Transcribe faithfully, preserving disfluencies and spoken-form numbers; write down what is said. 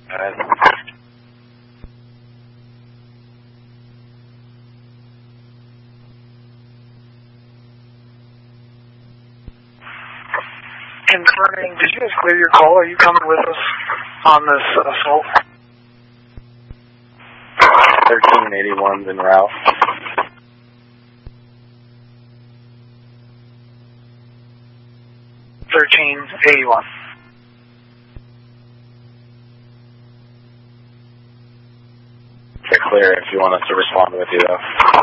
Alright. Confirming, did you guys clear your call? Are you coming with us on this assault? thirteen eighty-one's en route. thirteen eighty-one. They're clear if you want us to respond with you, though.